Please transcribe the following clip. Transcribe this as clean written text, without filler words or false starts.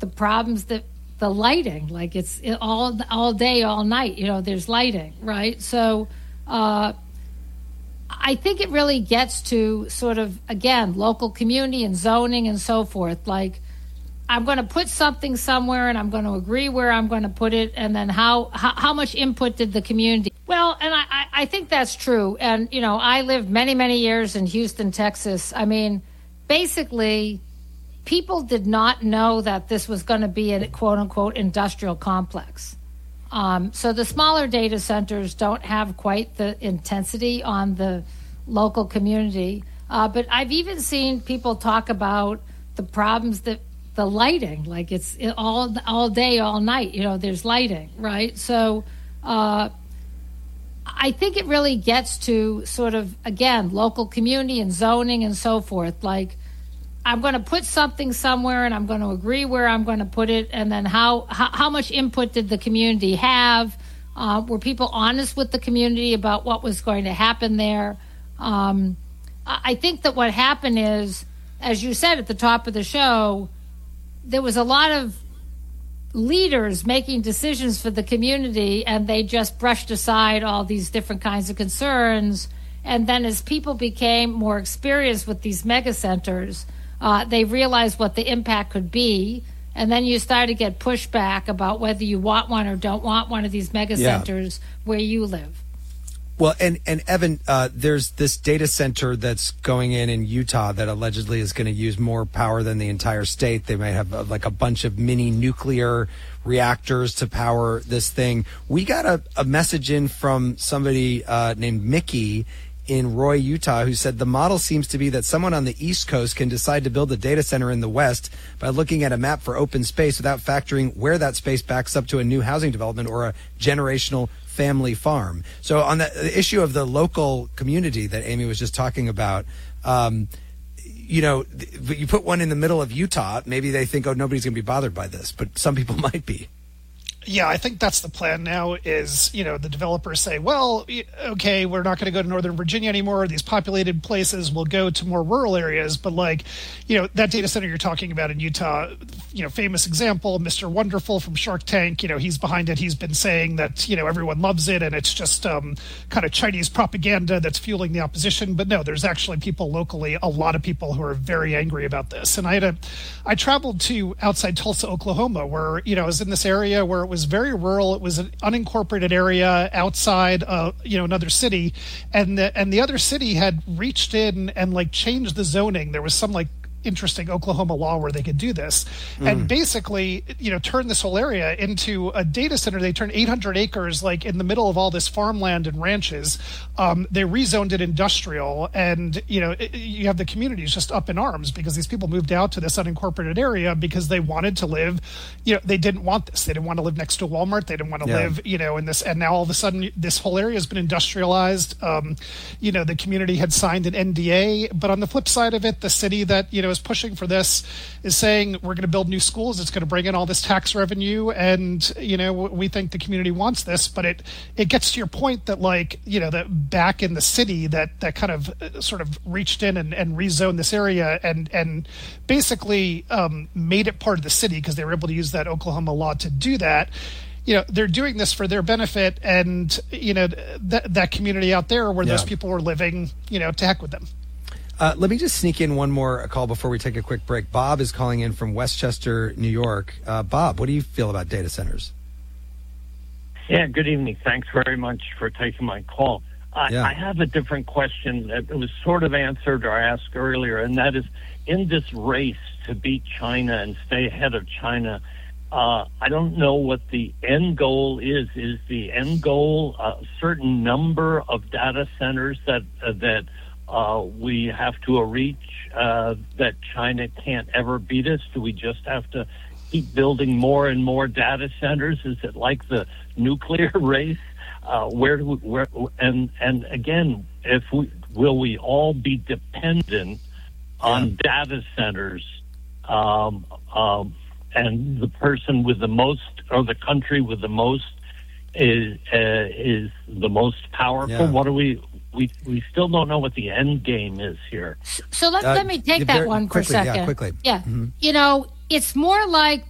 the problems that the lighting, like it's all day, all night, there's lighting, right? So I think it really gets to sort of, again, local community and zoning and so forth. Like, I'm going to put something somewhere and I'm going to agree where I'm going to put it, and then how much input did the community? Well, and I think that's true. And, I lived many, many years in Houston, Texas. I mean, basically, people did not know that this was going to be a quote-unquote industrial complex. So the smaller data centers don't have quite the intensity on the local community. But I've even seen people talk about the problems that the lighting, like it's all day, all night, there's lighting, right? So I think it really gets to sort of, again, local community and zoning and so forth. Like, I'm going to put something somewhere and I'm going to agree where I'm going to put it, and then how much input did the community have? Were people honest with the community about what was going to happen there? I think that what happened is, as you said at the top of the show, there was a lot of leaders making decisions for the community, and they just brushed aside all these different kinds of concerns. And then as people became more experienced with these mega centers, they realized what the impact could be. And then you start to get pushback about whether you want one or don't want one of these mega centers where you live. Well, and Evan, there's this data center that's going in Utah that allegedly is going to use more power than the entire state. They might have like a bunch of mini nuclear reactors to power this thing. We got a message in from somebody named Mickey in Roy, Utah, who said the model seems to be that someone on the East Coast can decide to build a data center in the West by looking at a map for open space without factoring where that space backs up to a new housing development or a generational family farm. So on the issue of the local community that Amy was just talking about, you put one in the middle of Utah, maybe they think, oh, nobody's going to be bothered by this, but some people might be. Yeah, I think that's the plan now is, the developers say, well, okay, we're not going to go to Northern Virginia anymore. These populated places will go to more rural areas. But that data center you're talking about in Utah, famous example, Mr. Wonderful from Shark Tank, he's behind it. He's been saying that, everyone loves it and it's just kind of Chinese propaganda that's fueling the opposition. But no, there's actually people locally, a lot of people who are very angry about this. And I traveled to outside Tulsa, Oklahoma, where, I was in this area where it was very rural. It was an unincorporated area outside, another city, and the other city had reached in and changed the zoning. There was some interesting Oklahoma law where they could do this and basically, turn this whole area into a data center. They turned 800 acres in the middle of all this farmland and ranches. They rezoned it industrial, and you have the communities just up in arms because these people moved out to this unincorporated area because they wanted to live. They didn't want this. They didn't want to live next to Walmart. They didn't want to live, in this. And now all of a sudden, this whole area has been industrialized. The community had signed an NDA, but on the flip side of it, the city that is pushing for this is saying we're going to build new schools. It's going to bring in all this tax revenue, and we think the community wants this. But it gets to your point that that back in the city that kind of sort of reached in and rezoned this area and basically made it part of the city because they were able to use that Oklahoma law to do that. They're doing this for their benefit, and that community out there where those people were living, to heck with them. Let me just sneak in one more call before we take a quick break. Bob is calling in from Westchester, New York. Bob, what do you feel about data centers? Yeah, good evening. Thanks very much for taking my call. I have a different question that was sort of answered or asked earlier, and that is, in this race to beat China and stay ahead of China, I don't know what the end goal is. Is the end goal a certain number of data centers that we have to reach that China can't ever beat us? Do we just have to keep building more and more data centers? Is it like the nuclear race? And again, will we all be dependent on data centers? And the person with the most, or the country with the most, is the most powerful. Yeah. What do we still don't know what the end game is here. So let me take that one for a second. Yeah, quickly. Yeah. It's more like